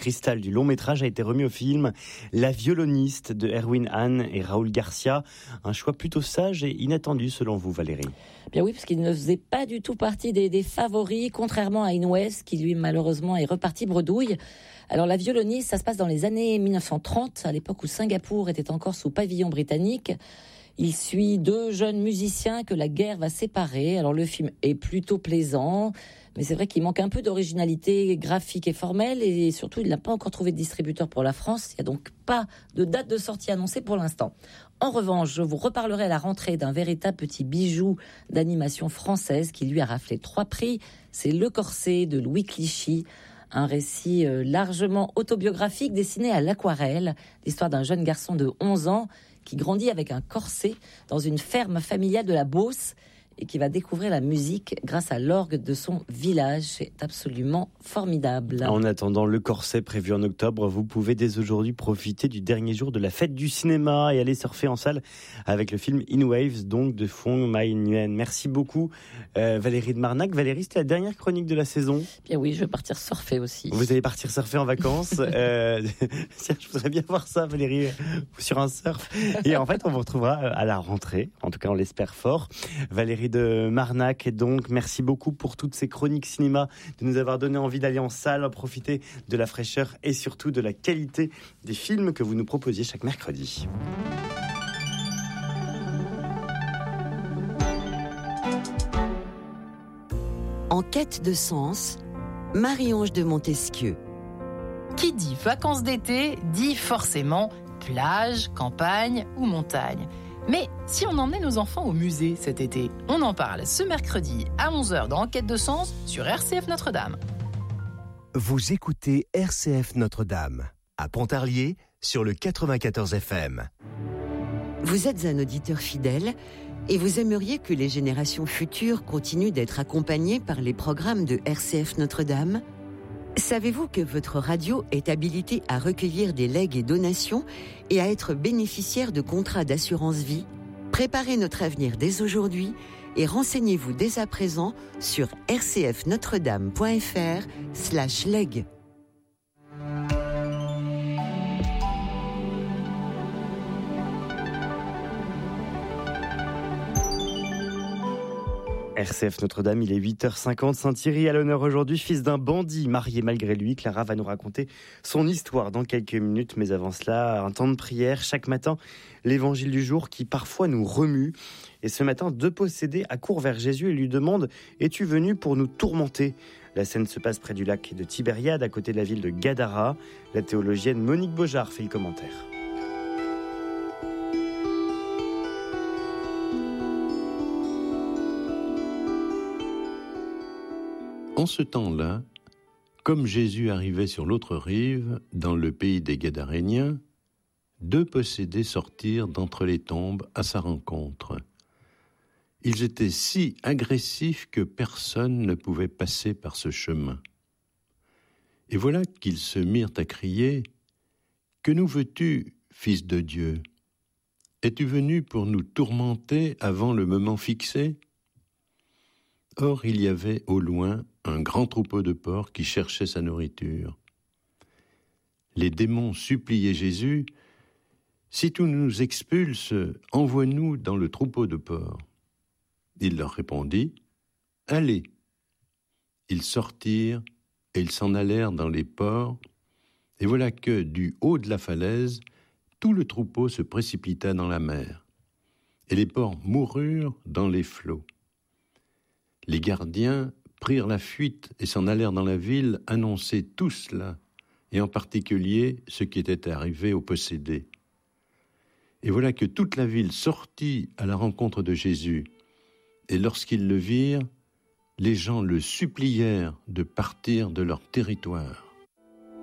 cristal du long métrage a été remis au film La violoniste de Erwin Hahn et Raúl Garcia. Un choix plutôt sage et inattendu selon vous, Valérie. Bien oui, parce qu'il ne faisait pas du tout partie des favoris, contrairement à Inouès, qui lui malheureusement est reparti bredouille. Alors La violoniste, ça se passe dans les années 1930, à l'époque où Singapour était encore sous pavillon britannique. Il suit deux jeunes musiciens que la guerre va séparer. Alors le film est plutôt plaisant, mais c'est vrai qu'il manque un peu d'originalité graphique et formelle, et surtout il n'a pas encore trouvé de distributeur pour la France. Il n'y a donc pas de date de sortie annoncée pour l'instant. En revanche, je vous reparlerai à la rentrée d'un véritable petit bijou d'animation française qui lui a raflé 3 prix. C'est Le Corset de Louis Clichy. Un récit largement autobiographique dessiné à l'aquarelle, l'histoire d'un jeune garçon de 11 ans qui grandit avec un corset dans une ferme familiale de la Beauce et qui va découvrir la musique grâce à l'orgue de son village. C'est absolument formidable. En attendant le Corset prévu en octobre, vous pouvez dès aujourd'hui profiter du dernier jour de la fête du cinéma et aller surfer en salle avec le film In Waves, donc de Phong Mai Nguyen. Merci beaucoup Valérie de Marnac. Valérie, c'était la dernière chronique de la saison. Bien oui, je vais partir surfer aussi. Vous allez partir surfer en vacances. Je voudrais bien voir ça, Valérie, sur un surf. Et en fait, on vous retrouvera à la rentrée. En tout cas, on l'espère fort. Valérie de Marnac, et donc merci beaucoup pour toutes ces chroniques cinéma, de nous avoir donné envie d'aller en salle, profiter de la fraîcheur et surtout de la qualité des films que vous nous proposiez chaque mercredi. En quête de sens, Marie-Ange de Montesquieu. Qui dit vacances d'été dit forcément plage, campagne ou montagne. Mais si on emmenait nos enfants au musée cet été, on en parle ce mercredi à 11h dans Enquête de Sens sur RCF Notre-Dame. Vous écoutez RCF Notre-Dame, à Pontarlier, sur le 94 FM. Vous êtes un auditeur fidèle et vous aimeriez que les générations futures continuent d'être accompagnées par les programmes de RCF Notre-Dame ? Savez-vous que votre radio est habilitée à recueillir des legs et donations et à être bénéficiaire de contrats d'assurance vie ? Préparez notre avenir dès aujourd'hui et renseignez-vous dès à présent sur rcfnotredame.fr/leg. RCF Notre-Dame, il est 8h50. Saint-Thierry à l'honneur aujourd'hui, fils d'un bandit marié malgré lui. Clara va nous raconter son histoire dans quelques minutes. Mais avant cela, un temps de prière. Chaque matin, l'évangile du jour qui parfois nous remue. Et ce matin, 2 possédés accourent vers Jésus et lui demandent « Es-tu venu pour nous tourmenter ?» La scène se passe près du lac de Tibériade, à côté de la ville de Gadara. La théologienne Monique Beaujard fait le commentaire. En ce temps-là, comme Jésus arrivait sur l'autre rive, dans le pays des Gadaréniens, 2 possédés sortirent d'entre les tombes à sa rencontre. Ils étaient si agressifs que personne ne pouvait passer par ce chemin. Et voilà qu'ils se mirent à crier « Que nous veux-tu, Fils de Dieu ? Es-tu venu pour nous tourmenter avant le moment fixé ?» Or, il y avait au loin un grand troupeau de porcs qui cherchait sa nourriture. Les démons suppliaient Jésus « Si tu nous expulses, envoie-nous dans le troupeau de porcs. » Il leur répondit « Allez !» Ils sortirent et ils s'en allèrent dans les porcs, et voilà que, du haut de la falaise, tout le troupeau se précipita dans la mer, et les porcs moururent dans les flots. Les gardiens prirent la fuite et s'en allèrent dans la ville annoncer tout cela, et en particulier ce qui était arrivé aux possédés. Et voilà que toute la ville sortit à la rencontre de Jésus, et lorsqu'ils le virent, les gens le supplièrent de partir de leur territoire.